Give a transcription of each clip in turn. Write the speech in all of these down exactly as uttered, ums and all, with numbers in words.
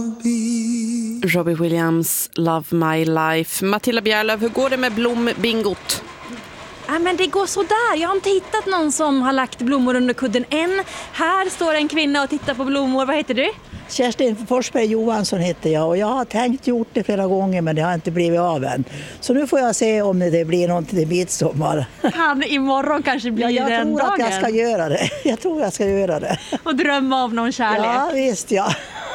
Robbie Williams, Love My Life. Matilda Bjärlöf, hur går det med blombingot? Ja, men det går så där. Jag har inte hittat någon som har lagt blommor under kudden än. Här står en kvinna och tittar på blommor. Vad heter du? Kerstin Forsberg Johansson heter jag och jag har tänkt gjort det flera gånger men det har inte blivit av än. Så nu får jag se om det blir något till midsommar. Kan imorgon kanske blir ja, den dagen. Jag tror att jag ska göra det. Jag tror jag ska göra det. Och drömma av någon kärlek. Ja, visst ja.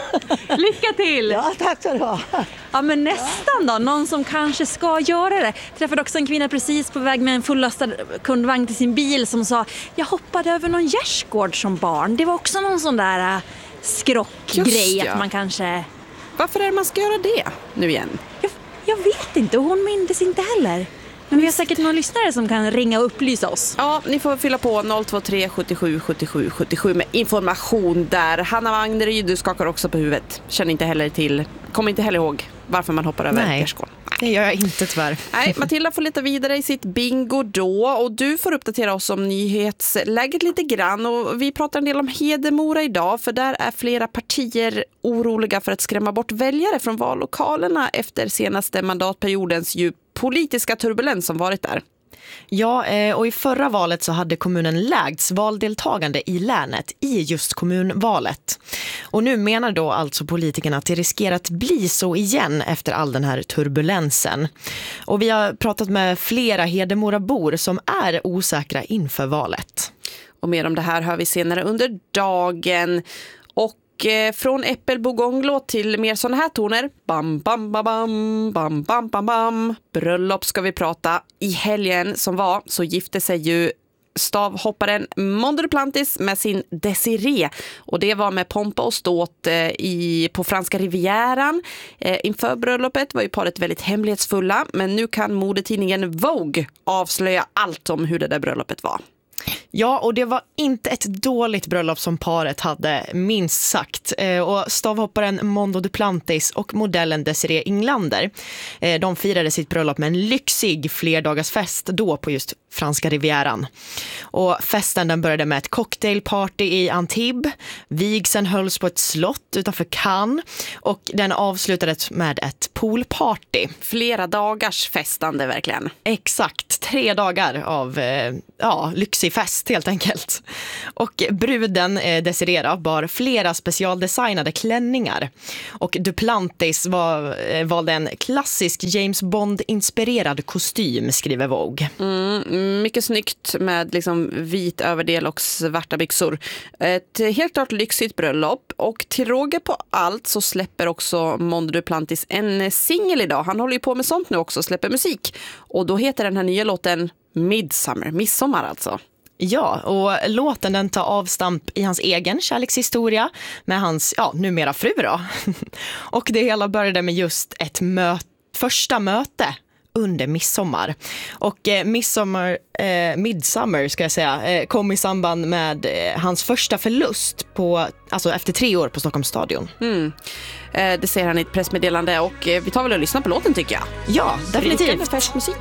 Lycka till! Ja, tack så du ha. Ja, men nästan då. Någon som kanske ska göra det. Träffade också en kvinna precis på väg med en fullastad kundvagn till sin bil som sa jag hoppade över någon gärdsgård som barn. Det var också någon sån där äh, skrockgrej ja. Att man kanske... Varför är det man ska göra det nu igen? Jag, jag vet inte. Hon mindes inte heller. Men vi har säkert någon lyssnare som kan ringa och upplysa oss. Ja, ni får fylla på noll två tre sjuttiosju sjuttiosju sjuttiosju med information där. Hanna Wagneryd, du skakar också på huvudet. Känner inte heller till, kommer inte heller ihåg varför man hoppar över gärdsgården. Det gör jag inte tyvärr. Nej, Matilda får leta vidare i sitt bingo då och du får uppdatera oss om nyhetsläget lite grann och vi pratar en del om Hedemora idag för där är flera partier oroliga för att skrämma bort väljare från vallokalerna efter senaste mandatperiodens djup politiska turbulens som varit där. Ja, och i förra valet så hade kommunen lägst valdeltagande i länet i just kommunvalet. Och nu menar då alltså politikerna att det riskerar att bli så igen efter all den här turbulensen. Och vi har pratat med flera Hedemorabor som är osäkra inför valet. Och mer om det här hör vi senare under dagen. Och från Äppelbogånglåt till mer såna här toner. Bam, bam, bam, bam, bam, bam, bam, bam. Bröllop ska vi prata. I helgen som var så gifte sig ju stavhopparen Mondo Duplantis med sin Desiree. Och det var med pompa och ståt eh, i, på franska rivieran. Eh, inför bröllopet var ju paret väldigt hemlighetsfulla. Men nu kan modetidningen Vogue avslöja allt om hur det där bröllopet var. Ja, och det var inte ett dåligt bröllop som paret hade, minst sagt. Och stavhopparen Mondo Duplantis och modellen Desiree Inglander, de firade sitt bröllop med en lyxig flerdagarsfest då på just franska rivieran. Och festen den började med ett cocktailparty i Antibes. Vigseln hölls på ett slott utanför Cannes och den avslutades med ett poolparty. Flera dagars festande verkligen. Exakt, tre dagar av ja, lyxig fest helt enkelt. Och bruden eh, Desiree bar flera specialdesignade klänningar. Och Duplantis var, eh, valde en klassisk James Bond-inspirerad kostym, skriver Vogue. Mm, mycket snyggt med liksom vit överdel och svarta byxor. Ett helt klart lyxigt bröllop. Och till råga på allt så släpper också Mondo Duplantis en singel idag. Han håller ju på med sånt nu också, släpper musik. Och då heter den här nya låten Midsummer, midsommar alltså. Ja, och låten den tar avstamp i hans egen kärlekshistoria med hans, ja, numera fru då. Och det hela började med just ett mö- första möte under midsommar. Och eh, midsommar, eh, midsummer ska jag säga, eh, kom i samband med eh, hans första förlust på, alltså efter tre år på Stockholms stadion. Mm. Eh, det säger han i ett pressmeddelande och eh, vi tar väl och lyssna på låten tycker jag. Ja, definitivt. Färsk musik.